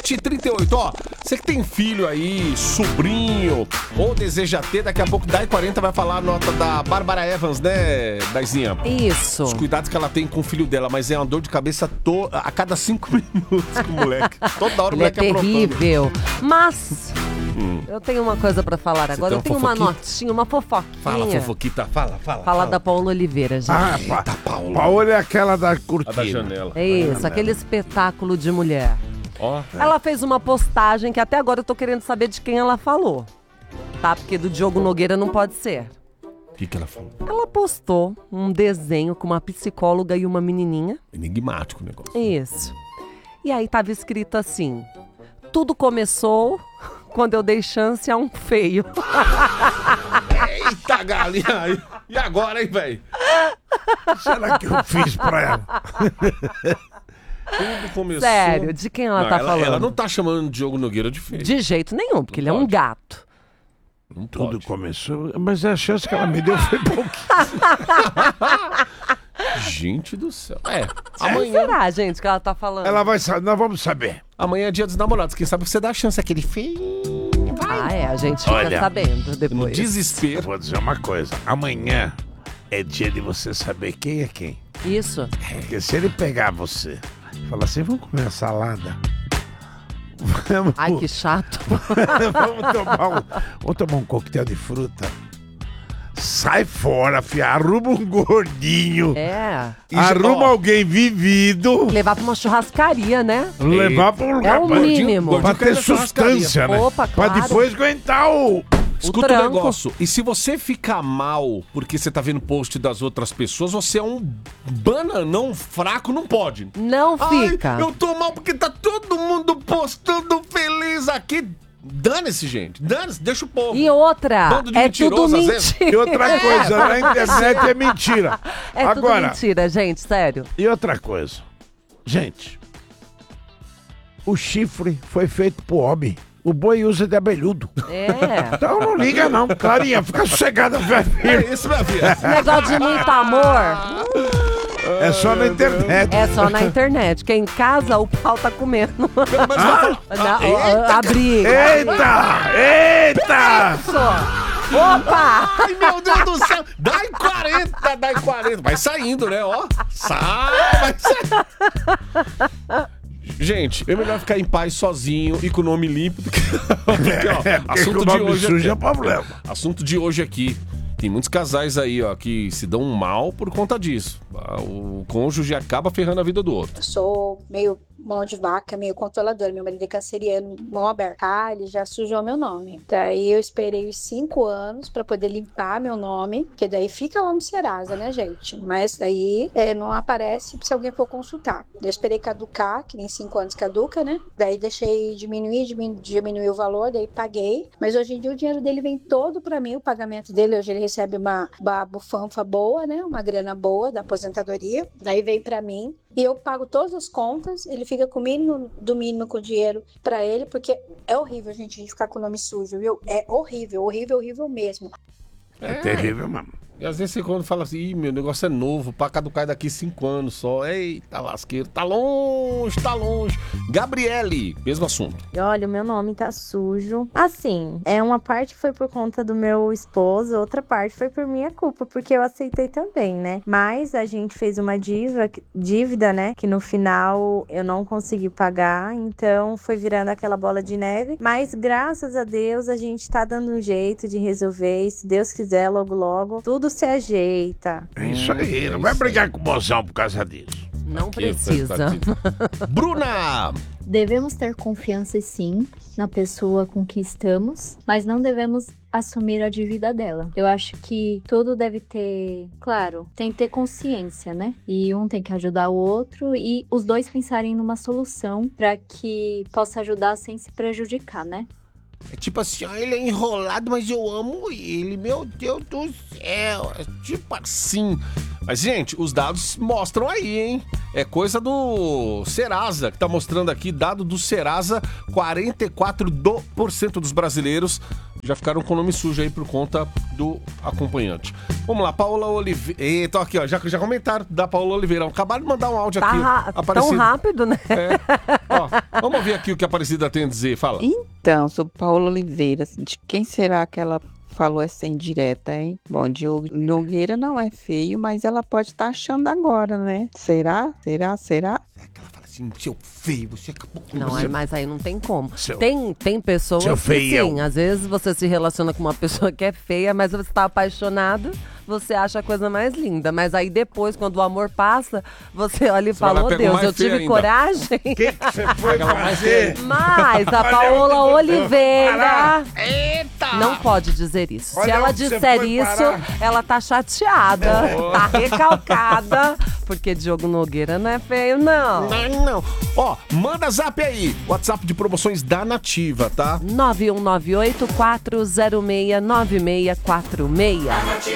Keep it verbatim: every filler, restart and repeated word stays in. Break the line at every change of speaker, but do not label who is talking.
sete e trinta e oito, ó. Você que tem filho aí, sobrinho, ou deseja ter, daqui a pouco Dai quarenta vai falar a nota da Bárbara Evans, né, Daizinha?
Isso.
Os cuidados que ela tem com o filho dela, mas é uma dor de cabeça to... a cada cinco minutos com o moleque. Toda hora o
Ele é
moleque aprontando.
terrível. Mas hum. eu tenho uma coisa pra falar agora.
tem
Eu tenho
uma
uma notinha, uma fofoquinha.
Fala, fofoquita, fala, fala.
Fala
fala.
da Paola Oliveira, gente.
Ah,
Eita, Paola.
Paola é aquela da
A
cortina.
da janela.
É isso, aquele espetáculo de mulher.
Ó.
Ela fez uma postagem que até agora eu tô querendo saber de quem ela falou. Tá? Porque do Diogo Nogueira não pode ser.
O que, que ela falou?
Ela postou um desenho com uma psicóloga e uma menininha.
Enigmático o negócio.
Isso. E aí tava escrito assim: tudo começou quando eu dei chance a um feio.
Eita, galinha! E agora, hein, velho?
Será que eu fiz pra ela?
Tudo começou...
Sério, de quem ela
não,
tá
ela,
falando?
Ela não tá chamando o Diogo Nogueira de feio.
De jeito nenhum, porque
Não
ele é um
pode.
gato.
Não
Tudo
pode.
começou, mas a chance que ela me deu foi pouquinho.
Gente do céu. É,
Quem
amanhã...
será, gente, que ela tá falando?
Ela vai saber, nós vamos saber.
Amanhã é dia dos namorados. Quem sabe você dá a chance àquele feio.
Ah, é, a gente fica
Olha,
sabendo
No
depois.
Eu
desespero.
vou dizer uma coisa. Amanhã é dia de você saber quem é quem.
Isso.
Porque se ele pegar você e falar assim, vamos comer uma salada. Vamos,
Ai, que chato.
vamos, tomar um, vamos tomar um coquetel de fruta. Sai fora, fia. Arruma um gordinho.
É.
Arruma
ó,
alguém vivido.
Levar pra uma churrascaria, né?
Levar pra um lugar
É o
pra-
mínimo.
gordinho
pra
cai
ter
na churrascaria.
sustância, né?
Opa,
Pra
claro.
depois aguentar o...
Escuta o
tranco.
negócio. E se você ficar mal porque você tá vendo post das outras pessoas, você é um bananão fraco, não pode.
Não fica.
Ai, eu tô mal porque tá todo mundo postando feliz aqui. Dane-se, gente. Dane-se, deixa o povo.
E outra,
Bando de
é tudo
mentiroso, às vezes.
mentira.
E outra coisa, na internet é mentira.
É tudo
Agora,
mentira, gente, sério.
e outra coisa. Gente, o chifre foi feito pro homem. O boi usa de abelhudo.
É.
Então não liga não, Clarinha, fica sossegada, minha
É
filha.
isso, minha filha.
Esse negócio de muito amor
É só na internet.
é só na internet, porque em casa o pau tá comendo.
Pelo menos vai falar.
Na,
Ah, eita,
a briga.
Eita! Eita!
Opa!
Ai, meu Deus do céu. Dai quarenta, dai quarenta. Vai saindo, né? Ó. Sai, vai sair. Gente, é melhor ficar em paz sozinho e com o nome limpo do que... Porque, ó,
É, porque
assunto
com o
de
nome
hoje
sujo
aqui.
é problema.
Assunto de hoje aqui. Tem muitos casais aí, ó, que se dão mal por conta disso. O cônjuge acaba ferrando a vida do outro.
Eu sou meio mão de vaca, meio controladora. Meu marido é canceriano, mão aberta. Ah, ele já sujou meu nome. Daí eu esperei os cinco anos pra poder limpar meu nome, porque daí fica lá no Serasa, né, gente? Mas daí é, não aparece se alguém for consultar. Eu esperei caducar, que nem cinco anos caduca, né? Daí deixei diminuir, diminu diminuir o valor, daí paguei. Mas hoje em dia o dinheiro dele vem todo pra mim, o pagamento dele. Hoje ele recebe uma, uma bufanfa boa, né? Uma grana boa da aposentadoria. Daí vem pra mim. E eu pago todas as contas, ele fica com o mínimo do mínimo com dinheiro pra ele, porque é horrível, gente, a gente ficar com o nome sujo, viu? É horrível, horrível, horrível mesmo.
É terrível, mano.
E às vezes você quando fala assim, Ih, meu negócio é novo, pra caducar daqui cinco anos só. Eita lasqueiro, tá longe, tá longe. Gabriele, mesmo assunto.
E olha, o meu nome tá sujo. Assim, é uma parte foi por conta do meu esposo, outra parte foi por minha culpa, porque eu aceitei também, né? Mas a gente fez uma dívida, dívida, né? Que no final eu não consegui pagar, então foi virando aquela bola de neve. Mas graças a Deus a gente tá dando um jeito de resolver, e se Deus quiser, logo logo, tudo se ajeita.
É isso aí, não vai brigar com o mozão por causa disso.
Não
Aqui,
precisa.
Bruna!
Devemos ter confiança, sim, na pessoa com que estamos, mas não devemos assumir a dívida dela. Eu acho que tudo deve ter, claro, tem que ter consciência, né? E um tem que ajudar o outro e os dois pensarem numa solução para que possa ajudar sem se prejudicar, né?
É tipo assim, ó, ele é enrolado, mas eu amo ele, meu Deus do céu. É tipo assim. Mas, gente, os dados mostram aí, hein? É coisa do Serasa, que tá mostrando aqui, dado do Serasa, quarenta e quatro por cento dos brasileiros já ficaram com o nome sujo aí por conta do acompanhante. Vamos lá, Paola Oliveira. Eita, aqui, ó, já, já comentaram da Paola Oliveira. Acabaram de mandar um áudio
Tá
aqui.
ra- tão
Aparecida.
rápido, né?
É. Ó, vamos ouvir aqui o que a Aparecida tem a dizer. Fala.
Então, sobre Paola Oliveira, assim, de quem será que ela falou essa indireta, hein? Bom, Diogo Nogueira não é feio, mas ela pode estar achando agora, né? Será? Será? Será?
Ela fala assim, seu feio, você acabou com
Não,
você.
é, mas aí não tem como.
Seu-
Tem, tem pessoas
Seu
que
feião.
sim, às vezes você se relaciona com uma pessoa que é feia, mas você tá apaixonado, você acha a coisa mais linda. Mas aí depois, quando o amor passa, você olha e
Você vai
fala,
lá,
oh
pega o
Deus,
mais
eu
feio
tive
ainda."
coragem.
O que que você foi fazer?
Mas a
Olha
Paola
onde você
Oliveira
parar.
não pode dizer isso. Se
Olha
ela
onde você
disser
foi
isso,
parar.
ela tá chateada, tá recalcada, porque Diogo Nogueira não é feio, não.
Não, não. Ó, manda zap aí. WhatsApp de promoções da Nativa, tá?
nove um nove oito quatro zero seis nove seis quatro seis.